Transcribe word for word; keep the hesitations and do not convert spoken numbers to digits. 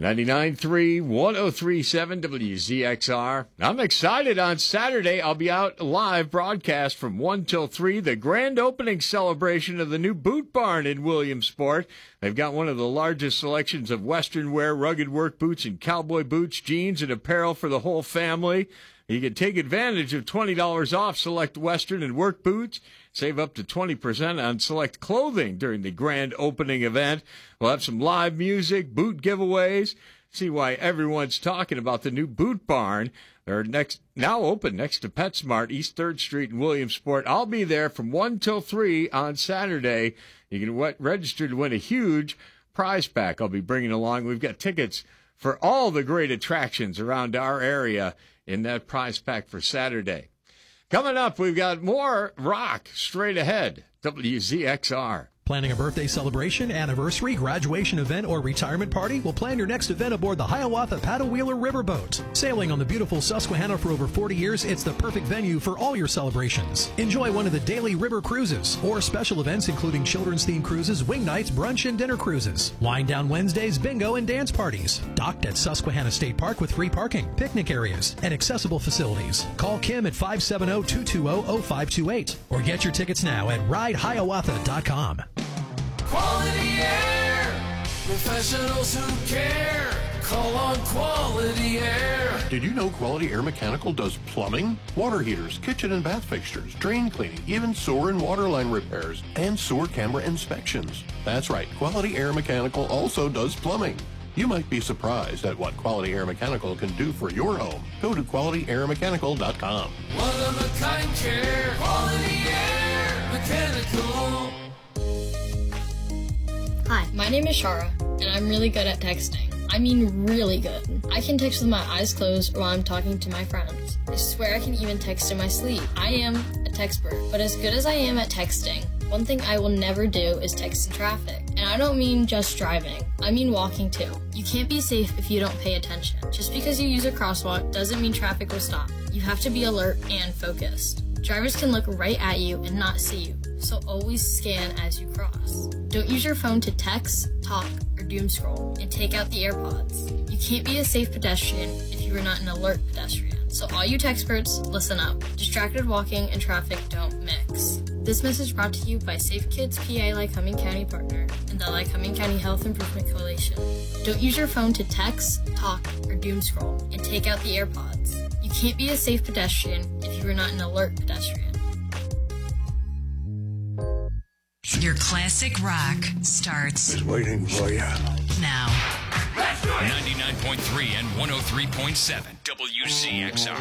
ninety-nine point three, one oh three point seven W Z X R. I'm excited. On Saturday, I'll be out live broadcast from one till three, the grand opening celebration of the new Boot Barn in Williamsport. They've got one of the largest selections of Western wear, rugged work boots, and cowboy boots, jeans, and apparel for the whole family. You can take advantage of twenty dollars off select Western and work boots. Save up to twenty percent on select clothing during the grand opening event. We'll have some live music, boot giveaways. See why everyone's talking about the new Boot Barn. They're next, now open next to PetSmart, East third Street in Williamsport. I'll be there from one till three on Saturday. You can w- register to win a huge prize pack I'll be bringing along. We've got tickets for all the great attractions around our area in that prize pack for Saturday. Coming up, we've got more rock straight ahead. W Z X R. Planning a birthday celebration, anniversary, graduation event, or retirement party? Well, plan your next event aboard the Hiawatha Paddle Wheeler Riverboat. Sailing on the beautiful Susquehanna for over forty years, it's the perfect venue for all your celebrations. Enjoy one of the daily river cruises or special events including children's themed cruises, wing nights, brunch, and dinner cruises. Wind down Wednesdays, bingo, and dance parties. Docked at Susquehanna State Park with free parking, picnic areas, and accessible facilities. Call Kim at five seven zero, two two zero, zero five two eight or get your tickets now at ride hiawatha dot com. Quality Air, professionals who care. Call on Quality Air. Did you know Quality Air Mechanical does plumbing, water heaters, kitchen and bath fixtures, drain cleaning, even sewer and water line repairs, and sewer camera inspections? That's right, Quality Air Mechanical also does plumbing. You might be surprised at what Quality Air Mechanical can do for your home. Go to quality air mechanical dot com. One of a kind care. Quality Air Mechanical. Hi, my name is Shara, and I'm really good at texting. I mean really good. I can text with my eyes closed while I'm talking to my friends. I swear I can even text in my sleep. I am a textpert, but as good as I am at texting, one thing I will never do is text in traffic. And I don't mean just driving. I mean walking too. You can't be safe if you don't pay attention. Just because you use a crosswalk doesn't mean traffic will stop. You have to be alert and focused. Drivers can look right at you and not see you, so always scan as you cross. Don't use your phone to text, talk, or doom scroll, and take out the AirPods. You can't be a safe pedestrian if you are not an alert pedestrian. So all you textperts, listen up. Distracted walking and traffic don't mix. This message brought to you by Safe Kids P A Lycoming County Partner and the Lycoming County Health Improvement Coalition. Don't use your phone to text, talk, or doom scroll, and take out the AirPods. You can't be a safe pedestrian if you are not an alert pedestrian. Your classic rock starts Just waiting for you. now. ninety-nine point three and one oh three point seven W C X R.